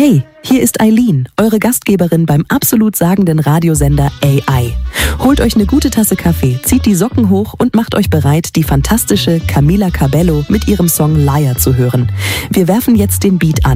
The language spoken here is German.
Hey, hier ist Eileen, eure Gastgeberin beim absolut sagenden Radiosender AI. Holt euch eine gute Tasse Kaffee, zieht die Socken hoch und macht euch bereit, die fantastische Camila Cabello mit ihrem Song Liar zu hören. Wir werfen jetzt den Beat an.